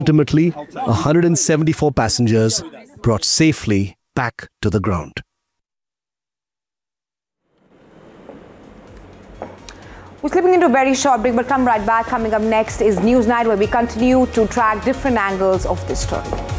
Ultimately, 174 passengers brought safely back to the ground. We're slipping into a very short break, but come right back. Coming up next is Newsnight, where we continue to track different angles of this story.